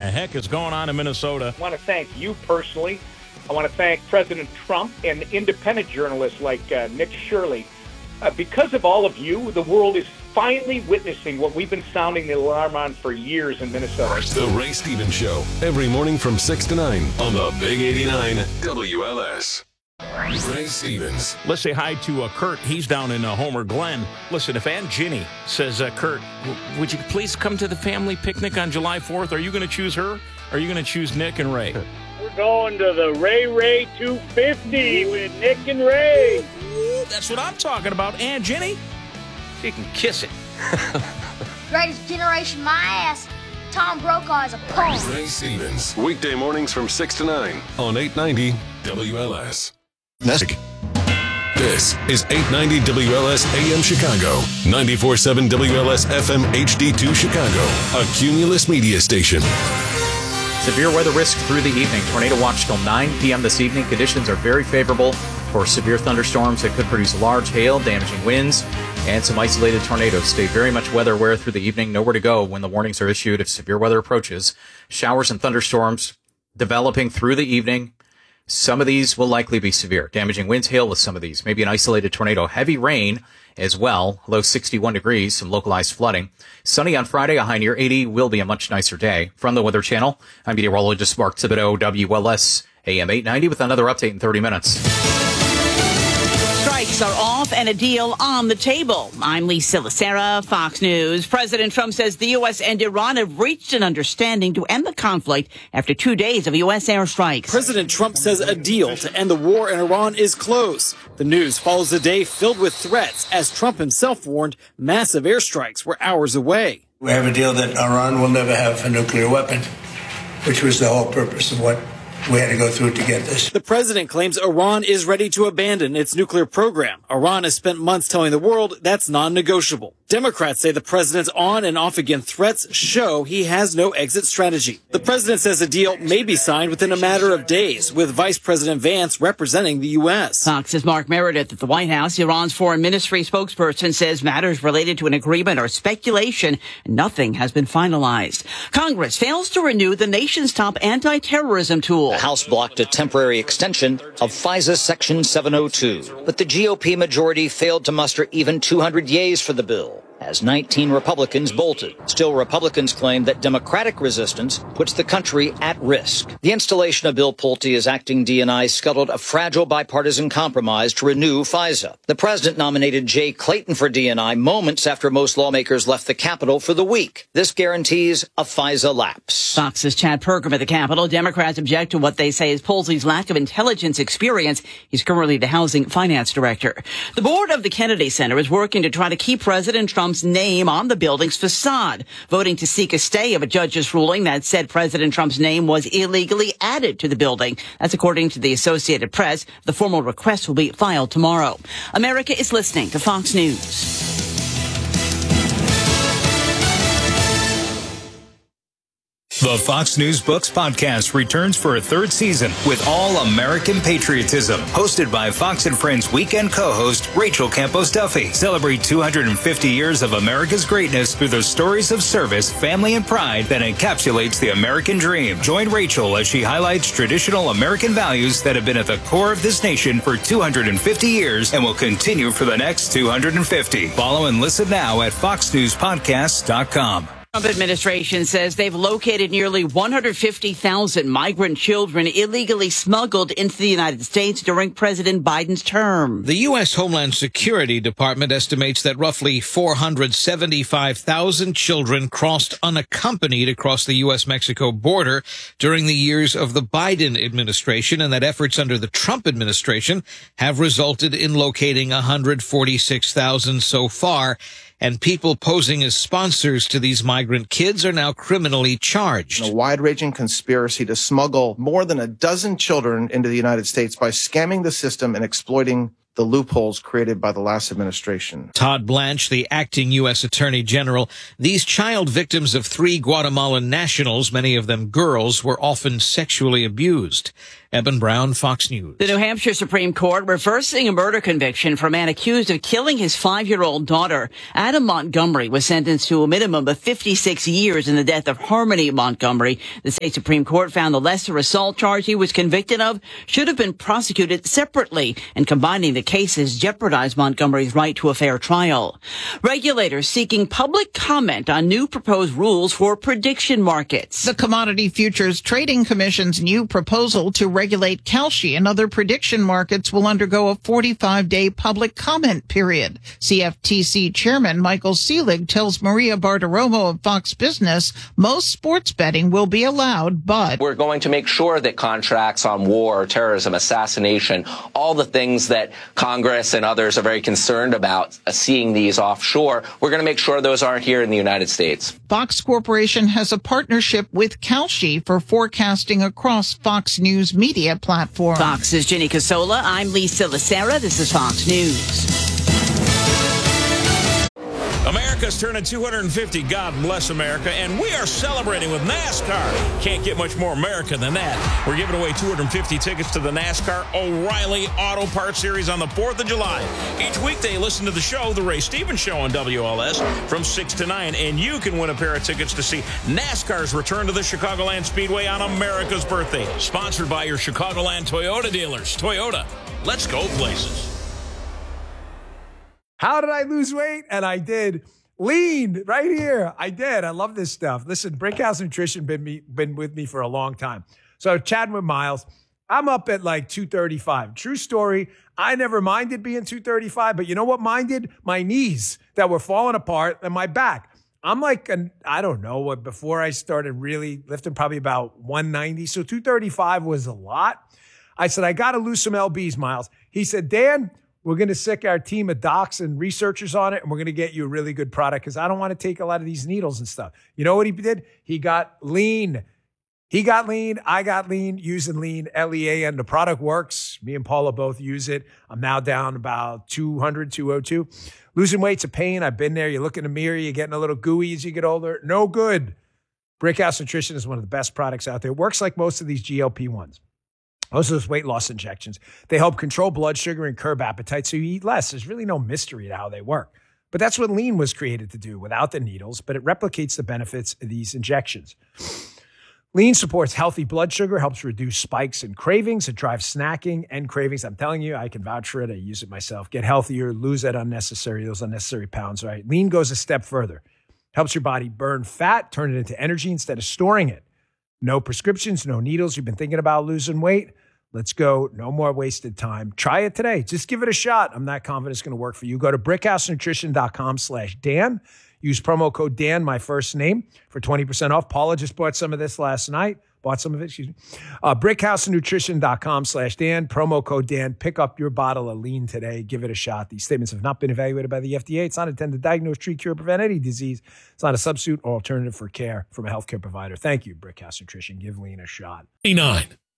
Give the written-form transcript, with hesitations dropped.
heck is going on in Minnesota? I want to thank you personally. I want to thank President Trump and independent journalists like Nick Shirley. Because of all of you, the world is finally witnessing what we've been sounding the alarm on for years in Minnesota. The Ray Stevens Show, every morning from 6 to 9 on the Big 89 WLS. Ray Stevens. Let's say hi to Kurt. He's down in Homer Glen. Listen, if Aunt Ginny says, Kurt, would you please come to the family picnic on July 4th? Are you going to choose her? Or are you going to choose Nick and Ray? We're going to the Ray 250 with Nick and Ray. That's what I'm talking about, Aunt Ginny. You can kiss it. Greatest generation, my ass. Tom Brokaw is a punk. Ray Stevens. Weekday mornings from 6 to 9 on 890 WLS. This is 890 WLS AM Chicago, 94.7 WLS FM HD2 Chicago, a Cumulus media station. Severe weather risk through the evening. Tornado watch till 9 p.m. this evening. Conditions are very favorable for severe thunderstorms that could produce large hail, damaging winds, and some isolated tornadoes. Stay very much weather aware through the evening. Nowhere to go when the warnings are issued if severe weather approaches. Showers and thunderstorms developing through the evening. Some of these will likely be severe. Damaging winds, hail with some of these. Maybe an isolated tornado. Heavy rain as well. Low 61 degrees. Some localized flooding. Sunny on Friday. A high near 80. Will be a much nicer day. From the Weather Channel, I'm meteorologist Mark Thibodeau, WLS AM 890 with another update in 30 minutes. Strikes are off and a deal on the table. I'm Lisa Lacera, Fox News. President Trump says the U.S. and Iran have reached an understanding to end the conflict after 2 days of U.S. airstrikes. President Trump says a deal to end the war in Iran is close. The news follows a day filled with threats as Trump himself warned massive airstrikes were hours away. We have a deal that Iran will never have a nuclear weapon, which was the whole purpose of what we had to go through to get this. The president claims Iran is ready to abandon its nuclear program. Iran has spent months telling the world that's non-negotiable. Democrats say the president's on and off again threats show he has no exit strategy. The president says a deal may be signed within a matter of days, with Vice President Vance representing the U.S. Fox's Mark Meredith at the White House. Iran's foreign ministry spokesperson says matters related to an agreement are speculation and nothing has been finalized. Congress fails to renew the nation's top anti-terrorism tool. The House blocked a temporary extension of FISA Section 702, but the GOP majority failed to muster even 200 yeas for the bill, as 19 Republicans bolted. Still, Republicans claim that Democratic resistance puts the country at risk. The installation of Bill Pulte as acting DNI scuttled a fragile bipartisan compromise to renew FISA. The president nominated Jay Clayton for DNI moments after most lawmakers left the Capitol for the week. This guarantees a FISA lapse. Fox's Chad Perkham at the Capitol. Democrats object to what they say is Pulte's lack of intelligence experience. He's currently the housing finance director. The board of the Kennedy Center is working to try to keep President Trump's name on the building's facade, voting to seek a stay of a judge's ruling that said President Trump's name was illegally added to the building. That's according to the Associated Press. The formal request will be filed tomorrow. America is listening to Fox News. The Fox News Books podcast returns for a third season with All American Patriotism, hosted by Fox and Friends weekend co-host Rachel Campos Duffy. Celebrate 250 years of America's greatness through the stories of service, family, and pride that encapsulates the American dream. Join Rachel as she highlights traditional American values that have been at the core of this nation for 250 years and will continue for the next 250. Follow and listen now at foxnewspodcasts.com. Trump administration says they've located nearly 150,000 migrant children illegally smuggled into the United States during President Biden's term. The U.S. Homeland Security Department estimates that roughly 475,000 children crossed unaccompanied across the U.S.-Mexico border during the years of the Biden administration, and that efforts under the Trump administration have resulted in locating 146,000 so far. And people posing as sponsors to these migrant kids are now criminally charged. A wide-ranging conspiracy to smuggle more than a dozen children into the United States by scamming the system and exploiting the loopholes created by the last administration. Todd Blanche, the acting U.S. Attorney General, these child victims of 3 Guatemalan nationals, many of them girls, were often sexually abused. Eben Brown, Fox News. The New Hampshire Supreme Court reversing a murder conviction for a man accused of killing his 5-year-old daughter. Adam Montgomery was sentenced to a minimum of 56 years in the death of Harmony Montgomery. The state Supreme Court found the lesser assault charge he was convicted of should have been prosecuted separately, and combining the cases jeopardized Montgomery's right to a fair trial. Regulators seeking public comment on new proposed rules for prediction markets. The Commodity Futures Trading Commission's new proposal to regulate Kalshi and other prediction markets will undergo a 45-day public comment period. CFTC Chairman Michael Selig tells Maria Bartiromo of Fox Business most sports betting will be allowed, but we're going to make sure that contracts on war, terrorism, assassination, all the things that Congress and others are very concerned about seeing these offshore, we're going to make sure those aren't here in the United States. Fox Corporation has a partnership with Kalshi for forecasting across Fox News media platform. Fox's Ginny Casola. I'm Lisa Lacera. This is Fox News. America's turning 250. God bless America. And we are celebrating with NASCAR. Can't get much more America than that. We're giving away 250 tickets to the NASCAR O'Reilly Auto Parts Series on the 4th of July. Each weekday, listen to the show, The Ray Stevens Show on WLS from 6 to 9. And you can win a pair of tickets to see NASCAR's return to the Chicagoland Speedway on America's birthday. Sponsored by your Chicagoland Toyota dealers. Toyota, let's go places. How did I lose weight? And I did. Lean right here. I did. I love this stuff. Listen, Brickhouse Nutrition been with me for a long time. So chatting with Miles, I'm up at like 235. True story. I never minded being 235, but you know what minded? My knees that were falling apart and my back. I'm like, I don't know what, before I started really lifting, probably about 190. So 235 was a lot. I said, I got to lose some LBs, Miles. He said, Dan, we're going to sick our team of docs and researchers on it, and we're going to get you a really good product because I don't want to take a lot of these needles and stuff. You know what he did? He got lean. He got lean. I got lean using lean, L-E-A-N. The product works. Me and Paula both use it. I'm now down about 200, 202. Losing weight's a pain. I've been there. You look in the mirror. You're getting a little gooey as you get older. No good. Brickhouse Nutrition is one of the best products out there. It works like most of these GLP-1s. Most of those weight loss injections, they help control blood sugar and curb appetite so you eat less. There's really no mystery to how they work. But that's what lean was created to do without the needles, but it replicates the benefits of these injections. Lean supports healthy blood sugar, helps reduce spikes and cravings. It drives snacking and cravings. I'm telling you, I can vouch for it. I use it myself. Get healthier, lose those unnecessary pounds, right? Lean goes a step further. Helps your body burn fat, turn it into energy instead of storing it. No prescriptions, no needles. You've been thinking about losing weight? Let's go. No more wasted time. Try it today. Just give it a shot. I'm not confident it's going to work for you. Go to brickhousenutrition.com/Dan. Use promo code Dan, my first name, for 20% off. Paula just bought some of this last night. brickhousenutrition.com/Dan. Promo code Dan. Pick up your bottle of lean today. Give it a shot. These statements have not been evaluated by the FDA. It's not intended to diagnose, treat, cure, prevent any disease. It's not a substitute or alternative for care from a healthcare provider. Thank you, Brickhouse Nutrition. Give lean a shot. 9.